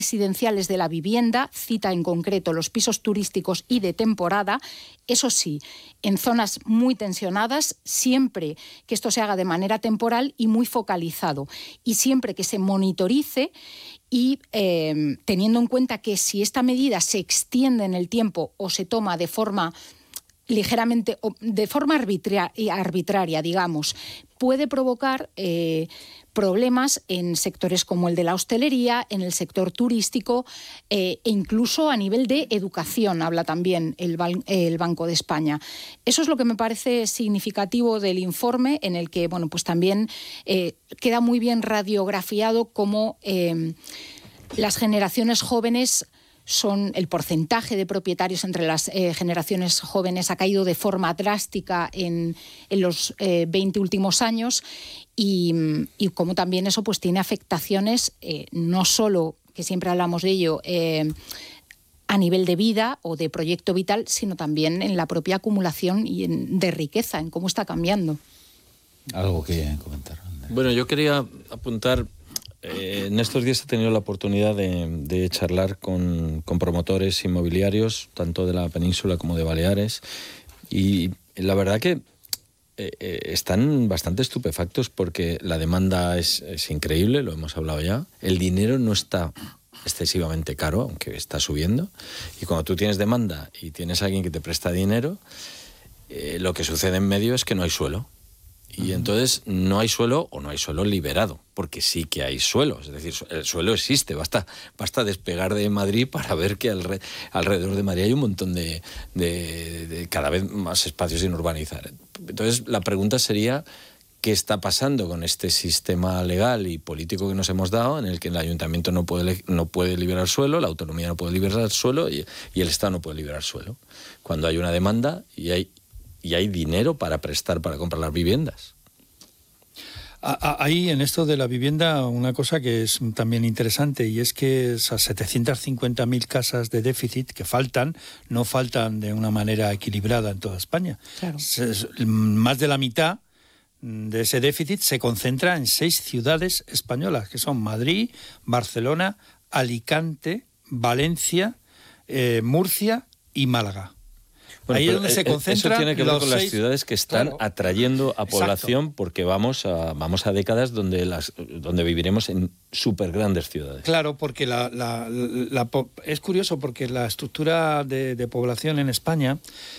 residenciales de la vivienda, cita en concreto los pisos turísticos y de temporada, eso sí, en zonas muy tensionadas, siempre que esto se haga de manera temporal y muy focalizado, y siempre que se monitorice y teniendo en cuenta que si esta medida se extiende en el tiempo o se toma de forma ligeramente, de forma arbitraria, digamos, puede provocar problemas en sectores como el de la hostelería, en el sector turístico e incluso a nivel de educación, habla también el Banco de España. Eso es lo que me parece significativo del informe, en el que bueno, pues también queda muy bien radiografiado cómo las generaciones jóvenes son el porcentaje de propietarios entre las generaciones jóvenes ha caído de forma drástica en los 20 últimos años y como también eso pues tiene afectaciones no solo, que siempre hablamos de ello, a nivel de vida o de proyecto vital, sino también en la propia acumulación y de riqueza, en cómo está cambiando. ¿Algo que comentar? Bueno, yo quería apuntar... en estos días he tenido la oportunidad de charlar con promotores inmobiliarios, tanto de la península como de Baleares, y la verdad que están bastante estupefactos porque la demanda es increíble, lo hemos hablado ya, el dinero no está excesivamente caro, aunque está subiendo, y cuando tú tienes demanda y tienes a alguien que te presta dinero, lo que sucede en medio es que no hay suelo. Y entonces no hay suelo o no hay suelo liberado, porque sí que hay suelo, es decir, el suelo existe, basta despegar de Madrid para ver que alrededor de Madrid hay un montón de cada vez más espacios sin urbanizar. Entonces la pregunta sería, ¿qué está pasando con este sistema legal y político que nos hemos dado, en el que el ayuntamiento no puede liberar suelo, la autonomía no puede liberar suelo y el Estado no puede liberar suelo? Cuando hay una demanda y hay dinero para prestar, para comprar las viviendas. Ahí, en esto de la vivienda, una cosa que es también interesante, y es que esas 750.000 casas de déficit que faltan, no faltan de una manera equilibrada en toda España. Claro. Más de la mitad de ese déficit se concentra en 6 ciudades españolas, que son Madrid, Barcelona, Alicante, Valencia, Murcia y Málaga. Bueno, ahí es donde se concentra. Eso tiene que ver con las ciudades que están atrayendo a población. Exacto. Porque vamos a décadas donde viviremos en súper grandes ciudades. Claro, porque es curioso porque la estructura de población en España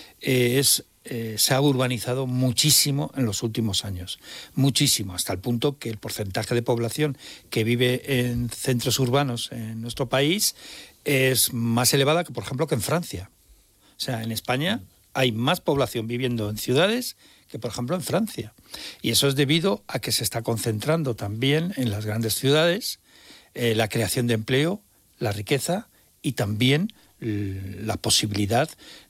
se ha urbanizado muchísimo en los últimos años, muchísimo, hasta el punto que el porcentaje de población que vive en centros urbanos en nuestro país es más elevada que, por ejemplo, que en Francia. O sea, en España hay más población viviendo en ciudades que, por ejemplo, en Francia. Y eso es debido a que se está concentrando también en las grandes ciudades la creación de empleo, la riqueza y también la posibilidad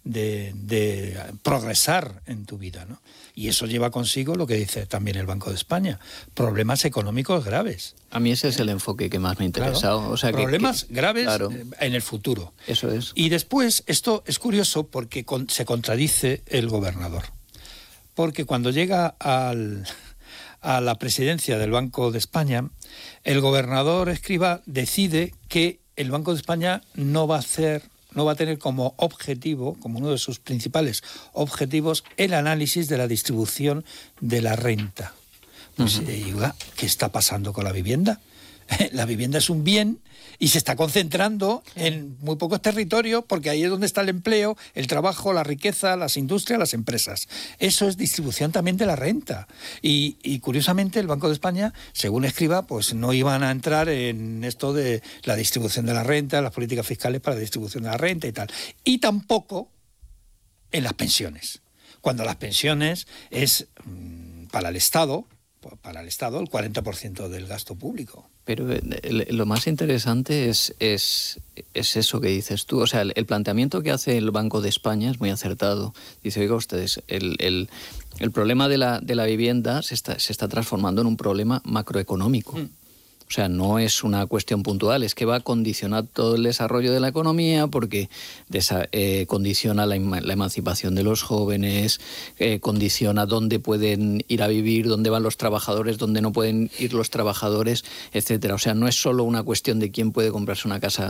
de progresar en tu vida, ¿no? Y eso lleva consigo lo que dice también el Banco de España, problemas económicos graves. A mí ese es el enfoque que más me ha interesado. Claro, o sea, problemas graves, claro, en el futuro. Eso es. Y después, esto es curioso porque se contradice el gobernador. Porque cuando llega a la presidencia del Banco de España, el gobernador Escrivá decide que el Banco de España no va a tener como objetivo, como uno de sus principales objetivos, el análisis de la distribución de la renta. Pues, ¿qué está pasando con la vivienda? La vivienda es un bien y se está concentrando en muy pocos territorios porque ahí es donde está el empleo, el trabajo, la riqueza, las industrias, las empresas. Eso es distribución también de la renta. Y curiosamente el Banco de España, según Escrivá, pues no iban a entrar en esto de la distribución de la renta, las políticas fiscales para la distribución de la renta y tal. Y tampoco en las pensiones. Cuando las pensiones es para el Estado el 40% del gasto público. Pero lo más interesante es eso que dices tú. O sea, el planteamiento que hace el Banco de España es muy acertado. Dice, oiga ustedes, el problema de la vivienda se está transformando en un problema macroeconómico. O sea, no es una cuestión puntual, es que va a condicionar todo el desarrollo de la economía porque condiciona la emancipación de los jóvenes, condiciona dónde pueden ir a vivir, dónde van los trabajadores, dónde no pueden ir los trabajadores, etcétera. O sea, no es solo una cuestión de quién puede comprarse una casa